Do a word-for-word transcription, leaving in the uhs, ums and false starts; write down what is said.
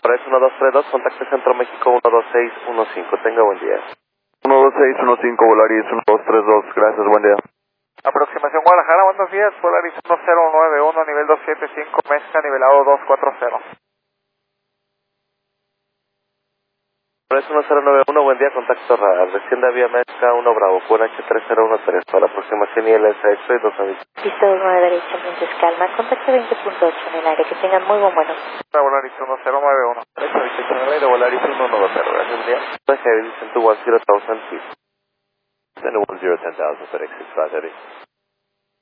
Volaris uno dos tres dos, contacte Centro México uno dos seis uno cinco, tenga buen día. uno dos seis uno cinco, Volaris uno dos tres dos, gracias, buen día. Aproximación Guadalajara, buenos días, Volaris uno cero nueve uno, nivel dos siete cinco, mezcla nivelado dos cuatro cero. Volaris uno cero nueve uno, buen día, contacto radar, descienda vía mezcla uno Bravo, Q N H tres cero uno tres, para aproximación I L S X dos avisos. Pista dos nueve derecha, entonces calma, contacto veinte punto ocho en el aire, que tengan muy buen vuelo. Volaris uno cero nueve uno. Derecha, dieciocho en el aire, Volaris uno nueve cero, gracias, buen día. Heavy, descent to one zero thousand feet. Send one zero ten thousand, FedEx six five Heavy.